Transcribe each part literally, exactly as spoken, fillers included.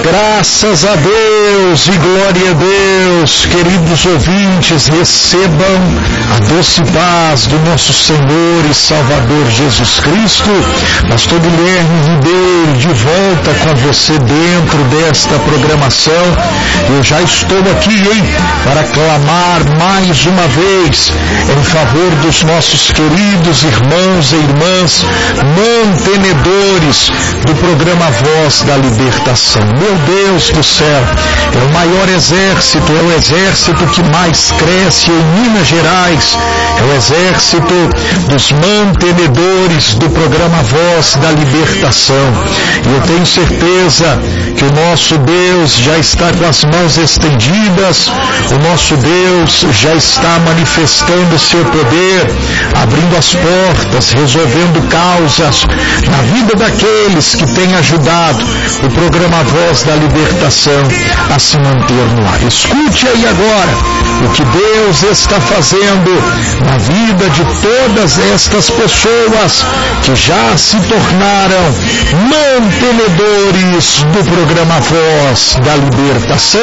Graças a Deus e glória a Deus, queridos ouvintes, recebam a doce paz do nosso Senhor e Salvador Jesus Cristo. Pastor Guilherme Ribeiro, de volta com você dentro desta programação. Eu já estou aqui, hein, para clamar mais uma vez em favor dos nossos queridos irmãos e irmãs mantenedores do programa Voz da Libertação. Meu Deus do céu, é o maior exército, é o exército que mais cresce em Minas Gerais, é o exército dos mantenedores do programa Voz da Libertação. E eu tenho certeza que o nosso Deus já está com as mãos estendidas, o nosso Deus já está manifestando seu poder, abrindo as portas, resolvendo causas na vida daqueles que têm ajudado o programa Voz da Libertação a se manter no ar. Escute aí agora o que Deus está fazendo na vida de todas estas pessoas que já se tornaram mantenedores do programa Voz da Libertação.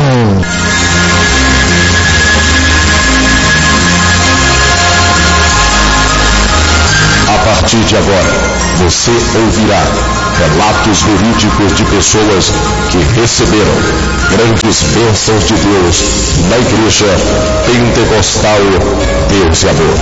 A partir de agora, você ouvirá relatos verídicos de pessoas que receberam grandes bênçãos de Deus na Igreja Pentecostal Deus e Amor.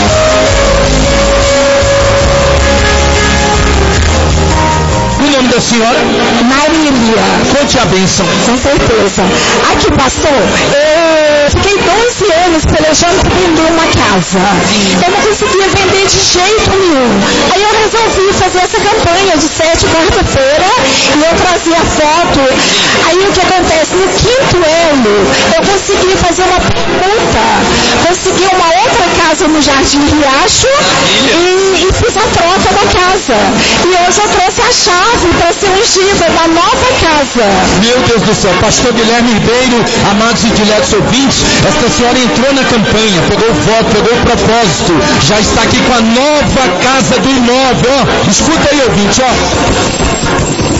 O nome da senhora? Marília. Conte a bênção. Com certeza. Aqui, pastor, eu fiquei doze anos pelejando para vender uma casa. Eu não conseguia vender de jeito nenhum. Aí eu resolvi fazer essa campanha de sete quarta-feira e eu trazia foto. Aí o que acontece? No quinto ano, eu consegui fazer uma permuta. Consegui uma outra casa no Jardim Riacho e, e fiz a troca da casa. E hoje eu trouxe a chave para ser ungida da nova casa. Meu Deus do céu, pastor Guilherme Ribeiro, amados e diletos ouvintes, esta senhora entrou na campanha, pegou o voto, pegou o propósito, já está aqui com a nova casa do imóvel, ó, escuta aí, ouvinte, ó.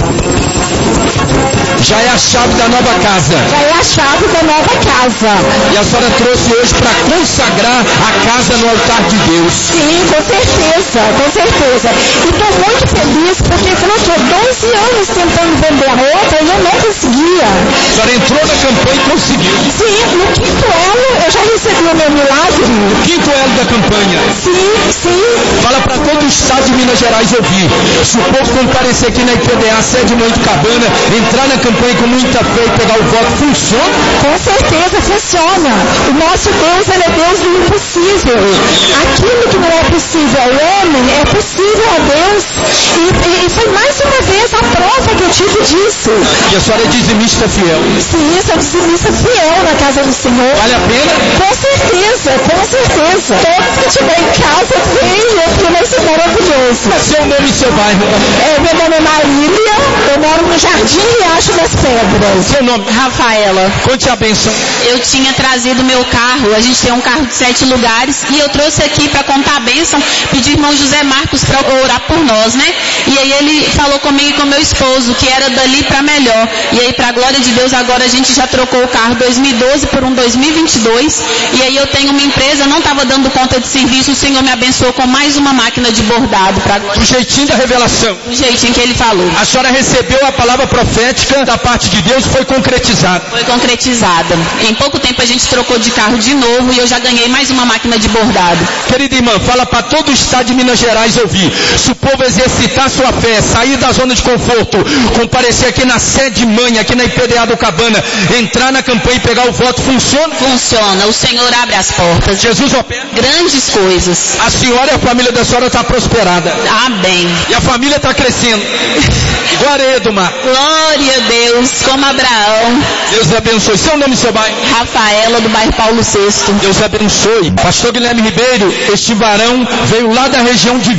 Já é a chave da nova casa. Já é a chave da nova casa. E a senhora trouxe hoje para consagrar a casa no altar de Deus. Sim, com certeza, com certeza. E estou muito feliz porque eu estou doze anos tentando vender a roupa e eu não conseguia. A senhora entrou na campanha e conseguiu. Sim, no quinto elo eu já recebi o meu milagre. No quinto elo da campanha. Sim, sim. Fala para todo o estado de Minas Gerais ouvir. Se o povo comparecer aqui na I P D A, sede Monte Cabana, entrar na campanha com muita fé e pegar o voto, funciona? Com certeza funciona. O nosso Deus, ele é Deus do impossível. Aquilo que não é possível ao homem, é possível a Deus. E, e foi mais uma vez a prova que eu tive disso. E a senhora é dizimista fiel? Sim, sou dizimista fiel na casa do Senhor. Vale a pena? Com certeza, com certeza. Todos que estiver em casa, venham, porque vai ser maravilhoso. Seu nome e seu bairro? É, meu nome é Marília, eu moro no Jardim Riacho das Pedras. Seu nome? Rafaela. Conte a bênção. Eu tinha trazido meu carro, a gente tem um carro de sete lugares, e eu trouxe aqui para contar a bênção, pedi irmão José Marcos para orar por nós, né? E aí ele falou comigo e com meu esposo, que era dali para melhor. E aí, para a glória de Deus, agora a gente já trocou o carro dois mil e doze por um dois mil e vinte e dois, e aí eu tenho uma empresa, não estava dando conta de serviço, o Senhor me abençoou com mais uma máquina de bordado. Pra... Do jeitinho da revelação. Do jeitinho que ele falou. A senhora recebeu a palavra profética da parte de Deus, foi concretizada. Foi concretizada. Em pouco tempo a gente trocou de carro de novo e eu já ganhei mais uma máquina de bordado. Querida irmã, fala para todo o estado de Minas Gerais ouvir. Se o povo exercitar sua fé, sair da zona de conforto, comparecer aqui na sede mãe, aqui na I P D A do Cabana, entrar na campanha e pegar o voto, funciona? Funciona. O Senhor abre as portas. Jesus opera. Grandes coisas. A senhora e a família da senhora está prosperada. Amém. E a família está crescendo. Glória a Edumar. Glória a Deus, como Abraão. Deus abençoe. Seu nome e seu bairro? Rafaela, do bairro Paulo sexto. Deus abençoe. Pastor Guilherme Ribeiro, este varão veio lá da região de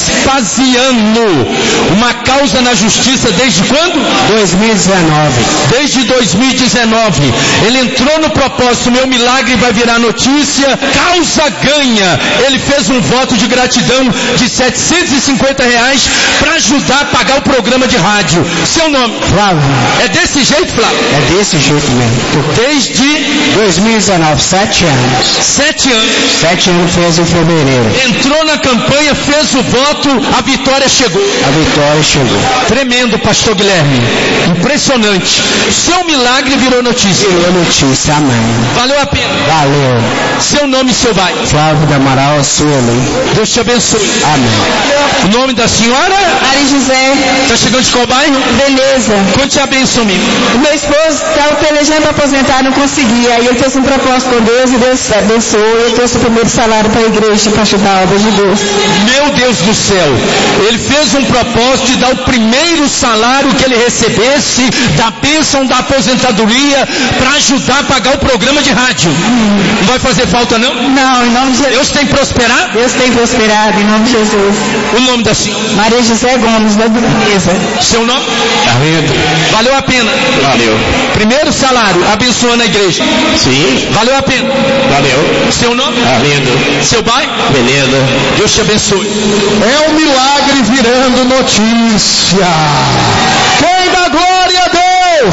Vespasiano. Uma causa na justiça desde quando? dois mil e dezenove. Desde dois mil e dezenove. Ele entrou no propósito, meu milagre vai virar notícia, causa ganha. Ele fez um voto de gratidão de setecentos e cinquenta reais para ajudar a pagar o programa de rádio. Seu nome? nome? Flávio. É desse jeito, Flávio? É desse jeito mesmo. Desde dois mil e dezenove, sete anos. Sete anos. Sete anos fez em fevereiro. Entrou na campanha, fez o voto, a vitória chegou. A vitória chegou. Tremendo, pastor Guilherme. Impressionante. Seu milagre virou notícia. Virou notícia, amém. Valeu a pena. Valeu. Seu nome e seu bairro? Flávio do Amaral, Sueli. Deus te abençoe. Amém. O nome da senhora? Maria José. Está chegando de qual bairro? Beleza. Conte a benção, amigo. O meu esposo estava pelejando para aposentar, não conseguia. Aí ele fez um propósito com Deus e Deus abençoou. Eu trouxe o primeiro salário para a igreja para ajudar a obra de Deus. Meu Deus do céu. Ele fez um propósito de dar o primeiro salário que ele recebesse da bênção da aposentadoria para ajudar a pagar o programa de rádio. Não vai fazer falta, não? Não, em nome de Jesus. Deus tem prosperado? Deus tem prosperado, em nome de Jesus. O nome da senhora? Maria José Gomes, da Dureza. Seu nome? Arlindo. Valeu a pena? Valeu. Primeiro salário, abençoando a igreja. Sim. Valeu a pena? Valeu. Seu nome? Arlindo. Seu bairro? Beleza. Deus te abençoe. É um milagre virando notícia. Quem dá glória a Deus?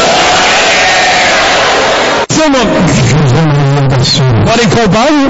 Seu nome? Mora em qual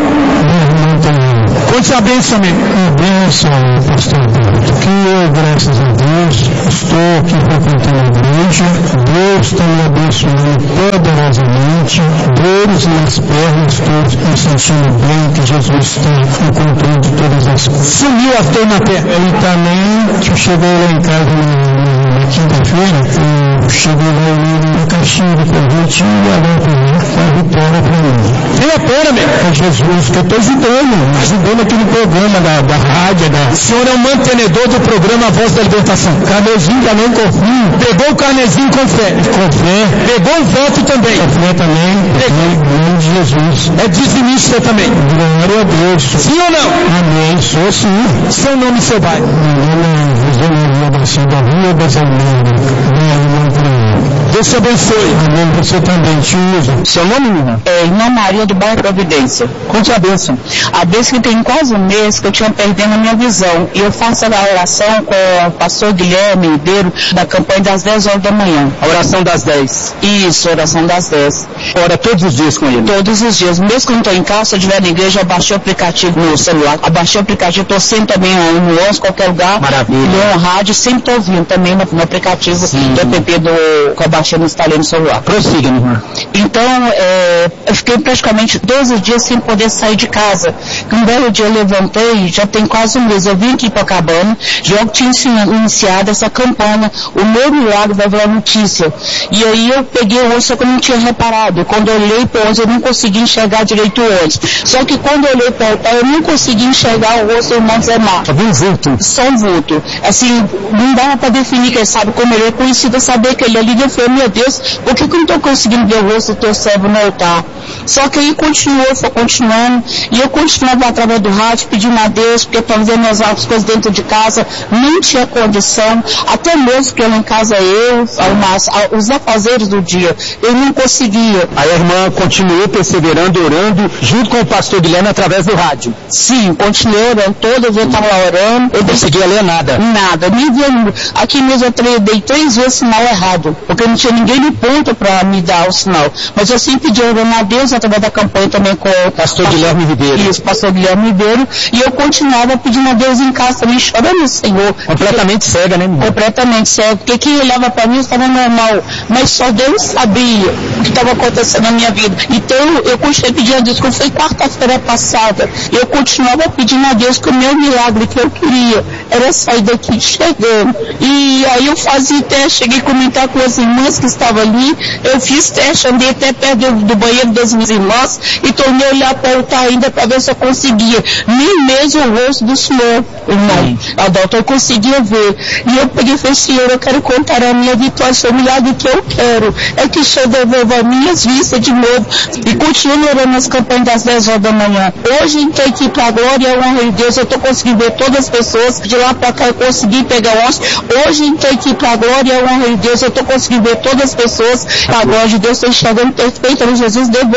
bairro? Conte a bênção, amigo. A bênção, pastor Alberto, que eu, graças a Deus, estou aqui frequentando a igreja, Deus está me abençoando poderosamente, dores nas pernas, estou me sentindo bem, que Jesus está no controle de todas as coisas. Sumiu a dor na perna. E também, que eu cheguei lá em casa na, na quinta-feira, eu cheguei lá na caixinha de presente e agora para mim, a vitória para mim. Tem a pena, amigo. É Jesus, que eu estou ajudando, ajudando aquele programa da, da rádio. Da... O senhor é o mantenedor do programa Voz da Libertação. Carnezinho também confio. Pegou o carnezinho com fé. Com fé. Pegou o voto também. Com fé também. Em nome de Jesus. É dizimista também. Glória a Deus. Sim ou não? Amém. Sou sim. Seu nome e seu bairro? Meu nome é José Maria da Silva Rua das Almeiras. Minha irmã para mim. Deus te abençoe. Amém. Você também te usa. Seu nome, irmã? É, irmã Maria do bairro Providência. Conte a bênção. A bênção que tem quase um mês que eu tinha perdendo a minha visão. E eu faço a oração com o pastor Guilherme Ribeiro da campanha das dez horas da manhã. A oração das dez. Isso, oração das dez. Ora todos os dias com ele? Todos os dias. Mesmo que eu não estou em casa, se eu estiver na igreja, eu baixei o aplicativo no celular. Abaixei o aplicativo, estou sempre também no onze, qualquer lugar. Maravilha. No rádio, sempre estou ouvindo também no, no aplicativo Sim. do app do, que eu baixei no instalei no celular. Prossiga, minha irmã. Então, é, eu fiquei praticamente doze dias sem poder sair de casa. Um belo dia eu levantei, já tem quase um mês, eu vim aqui para Copacabana, já tinha iniciado essa campanha, o meu milagre vai virar notícia. E aí eu peguei o ônibus, só que eu não tinha reparado. Quando eu olhei para o ônibus, eu não consegui enxergar direito o ônibus. Só que quando eu olhei para o altar, eu não consegui enxergar o rosto do irmão Zé Marcos. Só um vulto. Só um vulto. Assim, não dava para definir, quem sabe como ele é conhecido, saber que ele ali. Eu falei, meu Deus, por que, que eu não estou conseguindo ver o rosto do teu servo no altar? Só que aí continuou, foi continuando, e eu continuava através do rádio, pedindo a Deus, porque para fazer minhas outras coisas dentro de casa, não tinha condição, até mesmo porque lá em casa eu, mas, os afazeres do dia, eu não conseguia. Aí a irmã continuou perseverando, orando, junto com o pastor Guilherme através do rádio. Sim, continuei orando, toda vez eu estava lá orando. Eu não conseguia ler nada. Nada, nem via, aqui mesmo eu dei três vezes sinal errado, porque não tinha ninguém no ponto para me dar o sinal. Mas eu sempre pedi orando a Deus através da campanha também com o pastor Guilherme Ribeiro. Isso, pastor Guilherme Ribeiro, e eu continuava pedindo a Deus em casa também, chorando, Senhor. Completamente porque, cega, né, irmão? Completamente cega, porque quem olhava para mim estava normal, mas só Deus sabia o que estava acontecendo na minha vida. Então eu continuei pedindo a Deus, quando foi quarta-feira passada, eu continuava pedindo a Deus que o meu milagre que eu queria era sair daqui chegando. E aí eu fazia teste, cheguei a comentar com as irmãs que estavam ali, eu fiz teste, andei até perto do, do banheiro das minhas irmãs e tornei a olhar para o altar ainda para ver se eu conseguia. Nem mesmo o rosto do Senhor, irmão. Adalto, eu conseguia ver. E eu peguei e falei, Senhor, eu quero contar a minha vitória, o milagre que eu quero é que o Senhor devolva minhas vistas de novo. E continuo orando nas campanhas das dez horas da manhã. Hoje entrei aqui para a glória e a honra de Deus, eu estou conseguindo ver todas as pessoas, de lá para cá eu consegui pegar o ônibus. Hoje entrei aqui para a glória e a honra de Deus, eu estou conseguindo ver todas as pessoas, a glória de Deus, estou enxergando perfeitamente Jesus devolveu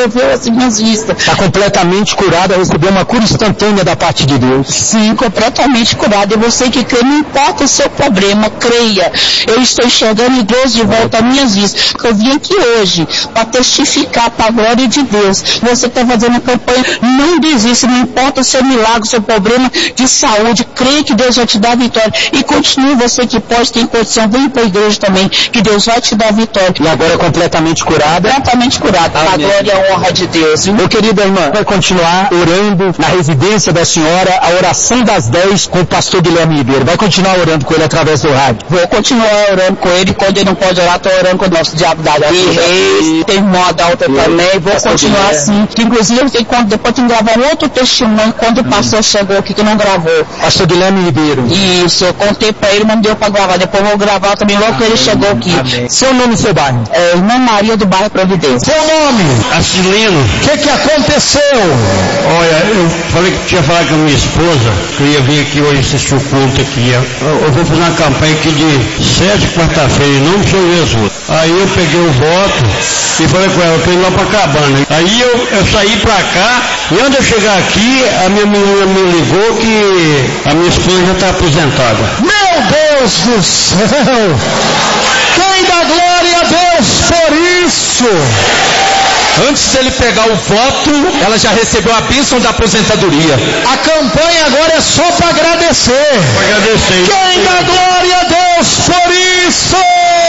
resolveu as minhas vistas. Está completamente curada, recebeu uma cura instantânea da parte de Deus. Sim, completamente curada. E você que crê, não importa o seu problema, creia. Eu estou enxergando Deus de volta às minhas vistas. Eu vim aqui hoje para testificar para a glória de Deus. Você está fazendo a campanha, não desista, não importa o seu milagre, o seu problema de saúde, creia que Deus vai te dar a vitória. E continue, você que pode, tem condição, vem para a igreja também, que Deus vai te dar a vitória. E agora é completamente curada? Completamente curada, para a glória e a honra de Deus. Meu querido irmã, vai continuar orando na residência da senhora, a oração das dez com o pastor Guilherme Ribeiro. Vai continuar orando com ele através do rádio? Vou continuar orando com ele, quando ele não pode orar, estou orando com o nosso diabo da Reis, tem irmão Adalta também, vou continuar assim. Que, inclusive, eu tenho, quando, depois tem que gravar um outro testemunho, quando o pastor chegou aqui, que não gravou. Pastor Guilherme Ribeiro. Isso, eu contei para ele, mas não deu para gravar, depois eu vou gravar também logo que ele chegou aqui. Amém. Seu nome e seu bairro? É, irmã Maria do bairro Providência. Seu nome? Acilino. O que que aconteceu? Olha, eu falei que tinha falado com a minha esposa, que eu ia vir aqui hoje assistir o culto aqui. Eu, eu vou fazer uma campanha aqui de sete quarta-feira, em nome do Senhor Jesus. Aí eu peguei o voto e falei com ela, eu tô indo lá pra Cabana. Aí eu, eu saí pra cá, e antes de eu chegar aqui, a minha menina me ligou que a minha esposa já está aposentada. Meu Deus do céu! Quem dá glória a Deus por isso? Antes dele pegar o voto, ela já recebeu a bênção da aposentadoria. A campanha agora é só para agradecer. Para agradecer. Quem dá glória a Deus por isso?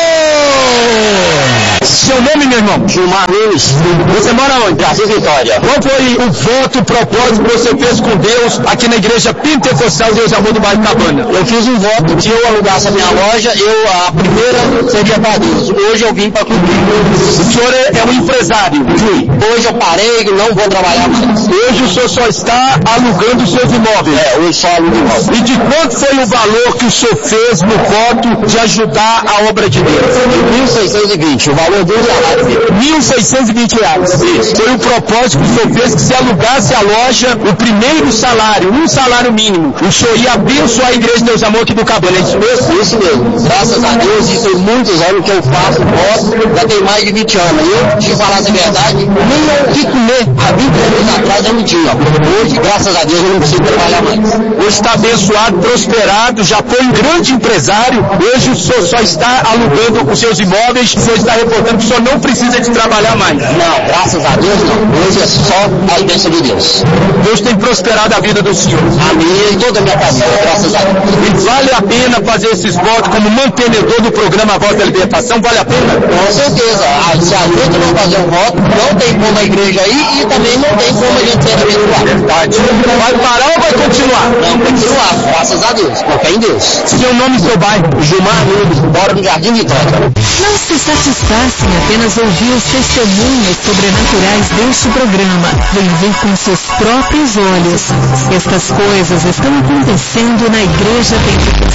Seu nome, meu irmão? Gilmar Nunes. Você mora onde? Jardim Vitória. Qual foi o voto, o propósito que você fez com Deus aqui na igreja Pentecostal Deus Amor do Bairro Cabana? Eu fiz um voto, se eu alugasse a minha loja, eu, a primeira seria para Deus. Hoje eu vim para cumprir. O senhor é, é um empresário? Fui. Hoje eu parei e não vou trabalhar mais. Hoje o senhor só está alugando os seus imóveis? É, hoje só alugo imóveis. E de quanto foi o valor que o senhor fez no voto de ajudar a obra de Deus? mil seiscentos e vinte, o valor do salário dele. mil seiscentos e vinte reais. Isso. Foi o propósito que o senhor fez, que se alugasse a loja, o primeiro salário, um salário mínimo, o senhor ia abençoar a igreja de Deus Amor aqui do Cabana, é isso mesmo? Isso mesmo. Graças a Deus, isso tem muitos anos que eu faço voto, já tem mais de vinte anos. Eu, te falar a verdade, nem o que comer há vinte anos atrás eu não tinha. Hoje, graças a Deus, eu não preciso trabalhar mais. Hoje está abençoado, prosperado, já foi um grande empresário, hoje o senhor só está alugando os seus imóveis, o senhor está reportando que o senhor não precisa de trabalhar mais. Não, graças a Deus não. Hoje é só a bênção de Deus. Deus tem prosperado a vida do senhor. A minha e toda a minha família, graças a Deus. E vale a pena fazer esses votos como mantenedor do programa Voz da Libertação? Vale a pena? Com certeza. Ah, se a gente não fazer um voto, não tem como a igreja ir e também não tem como a gente ser abençoado. Verdade. Vai parar ou vai continuar? Não, continuar, graças a Deus, porque é em Deus. Seu nome e seu bairro? Gilmar Nunes, moro no Jardim Vitória. Não se satisfaça em apenas ouvir os testemunhos sobrenaturais deste programa. Vem ver com seus próprios olhos. Estas coisas estão acontecendo na Igreja Pentecostal.